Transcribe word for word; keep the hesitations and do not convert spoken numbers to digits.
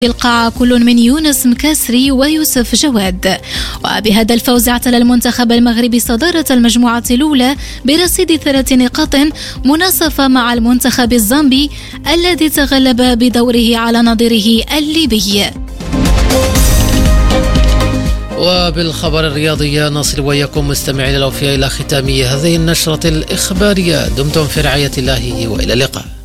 القاعة كل من يونس مكاسري ويوسف جواد. وبهذا الفوز اعتلى المنتخب المغربي صدارة المجموعة الأولى برصيد ثلاث نقاط مناصفة مع المنتخب الزامبي الذي تغلب بدوره على نظيره الليبي. وبالخبر الرياضي نصل وياكم مستمعين الأوفياء إلى ختام هذه النشرة الإخبارية. دمتم في رعاية الله وإلى اللقاء.